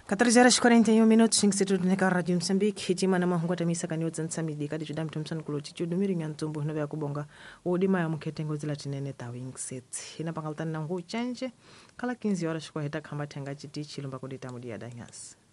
14 horas 41 minutos, 5 segundos na Rádio Moçambique. Hitima na mahungu atamisa kanyo tsansamidi kadi judam tumsan kuloti judumiri nyantumbu hinobe ya kubonga. Udima ya mketengo zila tinene tawing set. Hina pangaltan na ngu chanje. Kala 15 horas kwa heta kamba tenga jiti chilumba kudita mudia danyas.